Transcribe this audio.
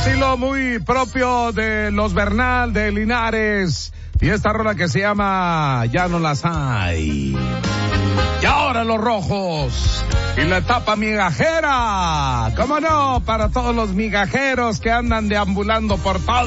estilo muy propio de los Bernal, de Linares. Y esta rola que se llama Ya no las hay. Y ahora los rojos. Y la etapa migajera. ¿Cómo no? Para todos los migajeros que andan deambulando por todo